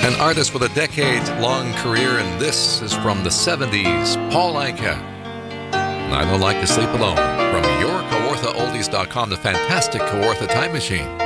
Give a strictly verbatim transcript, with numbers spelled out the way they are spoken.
An artist with a decade-long career, and this is from the seventies, Paul Anka. I Don't Like to Sleep Alone. From your Kawartha Oldies dot com, the fantastic Kawartha Time Machine.